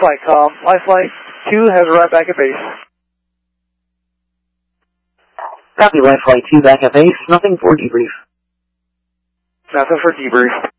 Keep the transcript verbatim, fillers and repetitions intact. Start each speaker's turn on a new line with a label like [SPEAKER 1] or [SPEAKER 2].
[SPEAKER 1] Flight Com. Life Flight two has arrived back at base.
[SPEAKER 2] Copy, Life Flight two back at base. Nothing for debrief.
[SPEAKER 1] Nothing for debrief.